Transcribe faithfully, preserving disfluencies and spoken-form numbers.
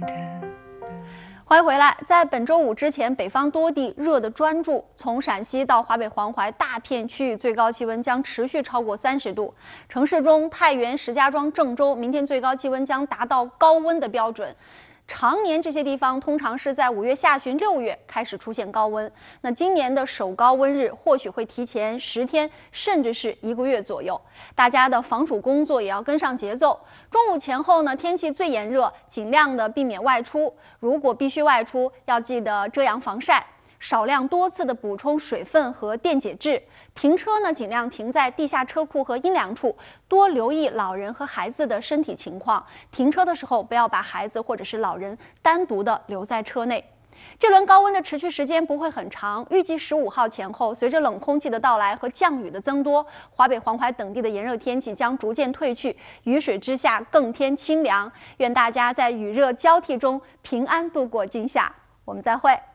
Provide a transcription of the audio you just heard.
欢迎回来。在本周五之前，北方多地热得专注，从陕西到华北黄淮，大片区域最高气温将持续超过三十度。城市中，太原、石家庄、郑州明天最高气温将达到高温的标准。常年这些地方通常是在五月下旬、六月开始出现高温，那今年的首高温日或许会提前十天，甚至是一个月左右。大家的防暑工作也要跟上节奏。中午前后呢，天气最炎热，尽量的避免外出。如果必须外出，要记得遮阳防晒。少量多次的补充水分和电解质，停车呢尽量停在地下车库和阴凉处，多留意老人和孩子的身体情况。停车的时候不要把孩子或者是老人单独的留在车内。这轮高温的持续时间不会很长，预计十五号前后，随着冷空气的到来和降雨的增多，华北、黄淮等地的炎热天气将逐渐退去，雨水之下更添清凉。愿大家在雨热交替中平安度过今夏。我们再会。